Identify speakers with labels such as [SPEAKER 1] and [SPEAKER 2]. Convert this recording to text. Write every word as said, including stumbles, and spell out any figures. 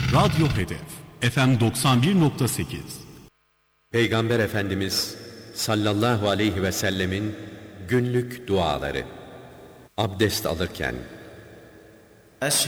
[SPEAKER 1] Radyo Hedef F M doksan bir nokta sekiz.
[SPEAKER 2] Peygamber Efendimiz sallallahu aleyhi ve sellemin günlük duaları. Abdest alırken:
[SPEAKER 3] Eşhedü